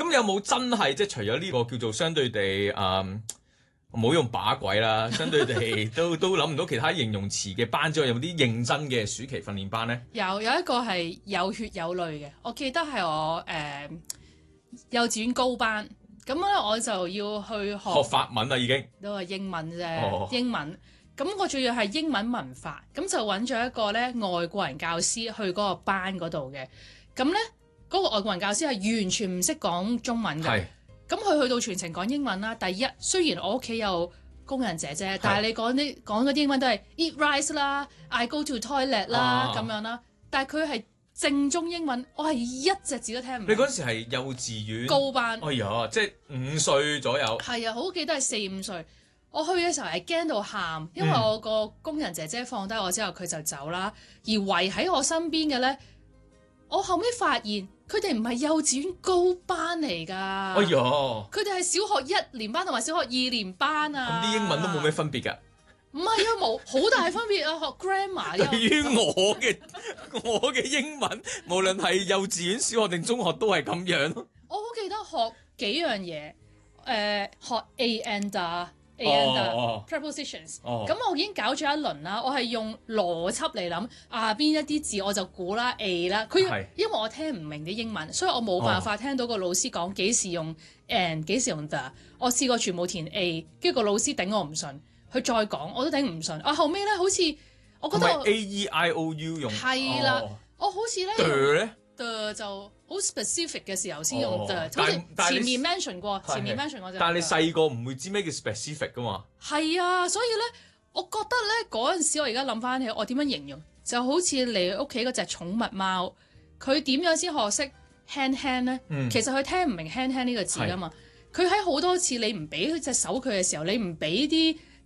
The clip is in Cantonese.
咁有冇真係即係除咗呢個叫做相對地唔好用把鬼啦，相對地都諗唔到其他形容詞嘅班之外，有冇啲認真嘅暑期訓練班咧？ 有一個係有血有淚嘅，我記得係我幼稚園高班，咁咧我就要去學法文啦已經， 都係英文啫，英文。咁我仲要係英文文法，咁就揾咗一個咧外國人教師去嗰個班嗰度嘅。咁咧嗰個外國人教師係完全唔識講中文嘅。咁佢去到全程講英文啦。第一，雖然我屋企有工人姐姐，但係你講嗰啲英文都係 eat rice 啦，I go to toilet 啦咁樣啦。但係佢係正宗英文，我係一隻字都聽唔明。 你嗰陣時係幼稚園高班。 哎呀，即係5歲左右。係啊，好記得係4、5歲。我去嘅時候係驚到喊，因為我個工人姐姐放低我之後佢就走啦，而圍喺我身邊嘅咧，我後尾發現佢哋唔係幼稚園高班嚟㗎。哎呀！佢哋係小學1年班同埋小學2年班啊。 咁啲英文都冇咩分別㗎。 唔係啊，冇好大分別啊！學 grammar。 對於我嘅英文，無論係幼稚園、小學定中學都係咁樣。 我好記得學幾樣嘢，學 prepositions。咁我已經搞咗一輪啦，我係用邏輯嚟諗邊一啲字我就估啦 A 啦。因為我聽唔明啲英文，所以我冇辦法聽到個老師講幾時用 and 幾時用 the。我試過全部填 A， 跟住個老師頂我唔順，佢再講我都頂唔順。後尾咧好似我覺得我 A-E-I-O-U 用係啦，我好似咧。就好 specific 嘅時候先用 the， 好似前面 mention 過，前面 mention 過就。 但係你細個唔會知咩叫 specific 噶嘛？ 係啊，所以咧，我覺得咧嗰陣時，我而家諗翻起，我點樣形容，就好似你屋企嗰隻寵物貓，佢點樣先學識 hand 咧？其實佢聽唔明 hand 呢個字噶嘛。佢喺好多次你唔俾佢隻手佢嘅時候，你唔俾啲